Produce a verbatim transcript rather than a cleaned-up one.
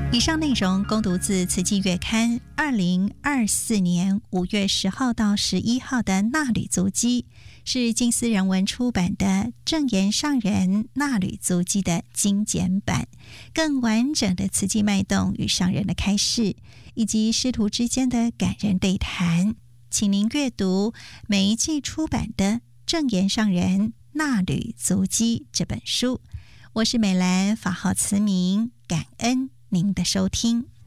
以上内容供读自慈济月刊二零二四年五月十号到十一号的衲履足迹，是金丝人文出版的正言上人衲履足迹的精简版，更完整的慈济脉动与上人的开示，以及师徒之间的感人对谈，请您阅读每一季出版的正言上人衲履足迹这本书。我是美兰，法号慈明，感恩您的收听。